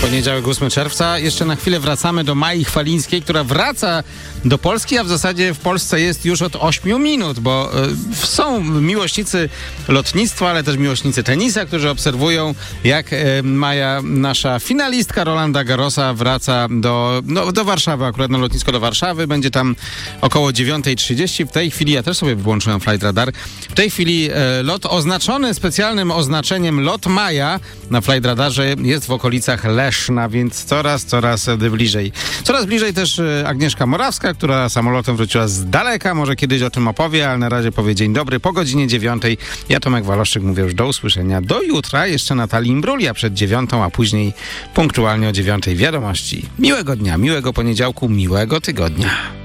Poniedziałek 8 czerwca. Jeszcze na chwilę wracamy do Mai Chwalińskiej, która wraca do Polski, a w zasadzie w Polsce jest już od 8 minut, bo są miłośnicy lotnictwa, ale też miłośnicy tenisa, którzy obserwują, jak Maja, nasza finalistka Rolanda Garrosa, wraca do Warszawy, akurat na lotnisko do Warszawy. Będzie tam około 9:30. W tej chwili, ja też sobie wyłączyłem Flight Radar, w tej chwili lot oznaczony specjalnym oznaczeniem LOT Maja na Flight Radarze jest w okolicach Leszna, więc coraz bliżej. Coraz bliżej też Agnieszka Morawska, która samolotem wróciła z daleka. Może kiedyś o tym opowie, ale na razie powie dzień dobry po godzinie 9:00. Ja, Tomek Waloszczyk, mówię już do usłyszenia do jutra. Jeszcze Natalii Imbrulia przed 9:00, a później punktualnie o 9:00 wiadomości. Miłego dnia, miłego poniedziałku, miłego tygodnia.